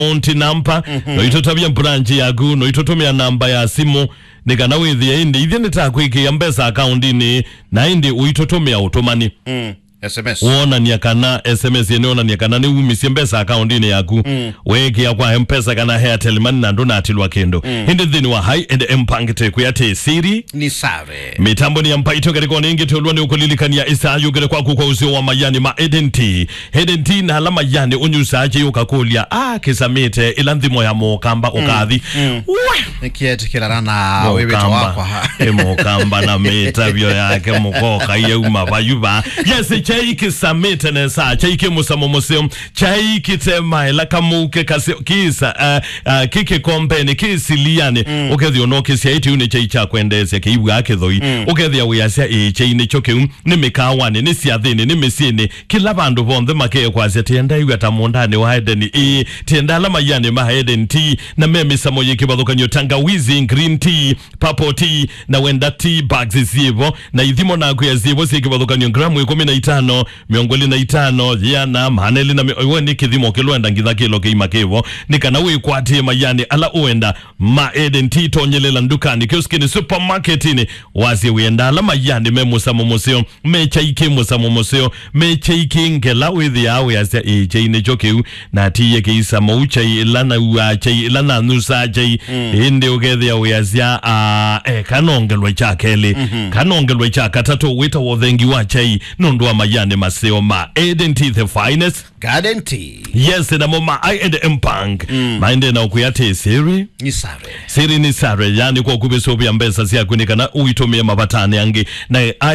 account number no itotabia branch yaku no itotomia namba ya simu nikana withia indi ithia nitakwiki mpesa account ni na indi uitotomia utomani SMS wona ni kana SMS yeniona ni kana ni umisi mpesa account ni yaku weki ya kwa mpesa kana Airtel Money na ndona atilwa kendo hindi dhini wa high and empangite kuyate siri ni sare mitambo ni ya mpaito katika ningi tolwa ni ukulilika ya isayu kere kwa kukwa usio wa mayani ma edenti na halama yani unyusaje yukakulia kisamite ilandhimo ya mokamba ukadhi nikieti kila rana wewe tawakwa mokamba na meta vyo yake mokoka iya umabayuba yes chaiki samite nesa chaiki musamomoseo chaiki tema ila kamuke kisa kike kompeni kisiliane ukethi onoke siaiti une chaicha kwendese kiibu yake thoi ukethi ya wiasia chaini choke ni mikawani ni siathini ni misini kila bandu bonthe make kwase tienda iwa tamondane wa hedeni tienda alama yani ma heden tea na meme samoye kibathukanyo tangawizi green tea purple tea na wenda tea bags zivo na ithimo na kuya zivo sikibathukanyo gramu 15 miongoli na 5 yana maneli na woni kithimo kilwenda ngitha kilo kimakevo nikana wikwatie mayani ala uenda ma heden tea tonyelela ndukani kioskini supermarket ni wasi wenda ala mayani memusamomoseo mechaike musamomoseo mechaike ngela withi yawe asa chaine chokeu na tiye keisa mauchai lana uachai lana nusa chai inde ugethia wiasia kanongelwe chakele kanongelwe chakatatu wita wothengi wa chai nondwa mayane maseo ma Eden Tea the finest garden tea yes na mama I empang maende na ukuyate siri ni sare yani kwa kubeso bya mbesa sia kunikana uitomia mabatane yangi na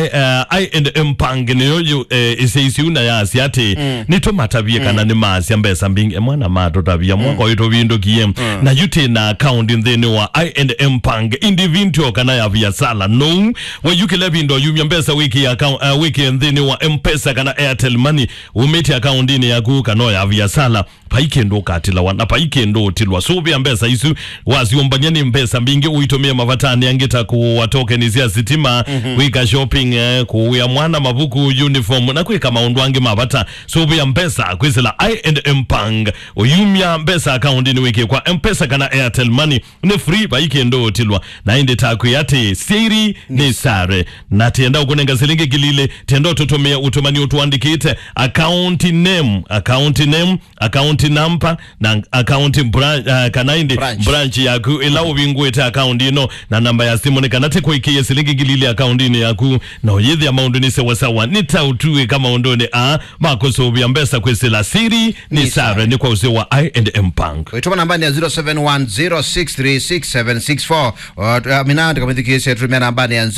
I empang ni yo isisi una ya siate ni tomata bie kana ni masi mbesa mbingi mwana mato tabia mwako ito vindo kiem na yute na account ndeni wa I empang individual kana ya via sala no wa yukile bindo yumya mbesa wiki account wiki ndeni wa mpesa kana Airtel Money umeti account ni yaku kano ya via sala paikendo katila wana paikendo tilwa subia mbesa isu wasiombanyani mbesa mbingi uitomia mavatani yangita kuwatoke nizia sitima wika shopping kuya mwana mabuku uniform na kuika maundu wangi mavata subia mbesa kwizila I&M uyumia mbesa account ni wiki kwa mpesa kana Airtel Money ni free paikendo tilwa na indi taku yate siri ni sare na tienda ukunenga silingi gilile tienda utotomia utomani utuandikite account name account number na account branch yaku ila ubingwete account ino na namba ya simu ni kanate kwa ikiye silingi gilili account ino yaku na uyithi ya maundu ni sewasawa nitautue kama undone makoso ubia mbesa kwesila siri ni sare ni kwa usi wa I&M Bank uituma namba ni ya 0710636764 minandi kamithikisi tumia namba ni ya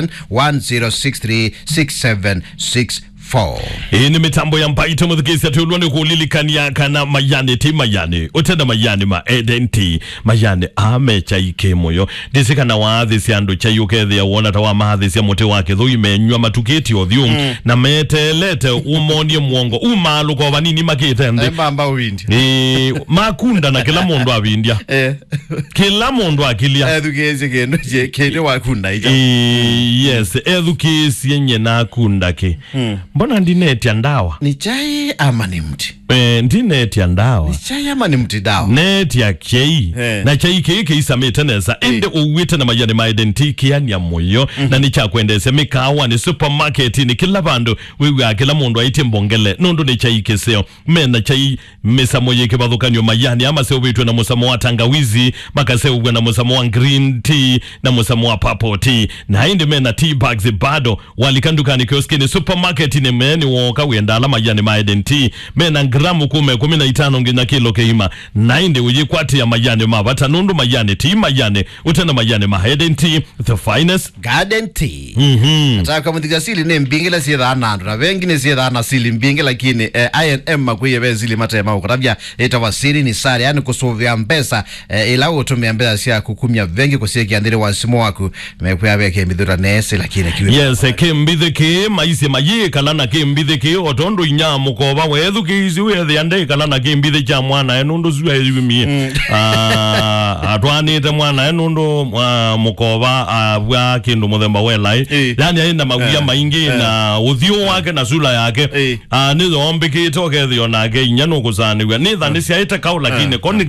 0710636764 ni mitambo ya mpaito mthikisi ya tuulwani kuulilikania kana mayane ti mayane utenda mayane ma Eden Tea mayane chaike moyo disika na waadhi siando chayukethi ya uona tawa mahadhi siya mote wake dhu imenywa matuketi odhium na metelete umonie mwongo umalu kwa vanini makita ndi mbamba uwindi makunda na kila mondo avindia kila mondo akilia edukezi kendo kende wakunda yes edukezi yenye na akunda ke mbona ndineti ya ndawa ni chai ama ni mti ndi neti ya ndawa ni chai ama ni mti dawa neti ya kei na chai kei keisa metenesa ende uwite na mayani ma Eden Tea kiani ya moyo na ni chakwendese mikawa ni supermarket ni kila bandu wewe kila mundu aiti mbongele nondo ni chai keseo mena chai mesa moye kebadhukanyo mayani ama seo bitwe na musamo wa tangawizi makaseo na musamo wa green tea na musamo wa purple tea na indi mena tea bags bado walikandukani kioski ni supermarket ni meni woka wenda alama mayani ma Eden Tea mena gramu 15 ngina kilo keima nainde ujikwati ya mayane mabata nundu mayane tea mayane utena mayane ma Eden Tea the finest garden tea ataka mthika sili ne mbingela siya anandu na wengine siya ana sili mbingela lakini I&M makuye bezili matema ukatabia etawa siri ni sari yani kusovya mbesa ila utumia mbesa siya kukumia vengi kusiya kiandire wansimo waku mekuya weke mbidhura nese lakini kiwe yes ke mbidhe ke maisi maye kalana na kimbithe ki otondo inya mukoba wethu kizi wethe ande kana na kimbithe cha mwana enundu zuya yimie atwanite mwana enundu mukoba abwa kindu muthemba welai yani aina maguya maingi na uthio wake na sura yake ni zombe kitokethio nake inya no kusaniwa ni thani cia ite kau lakini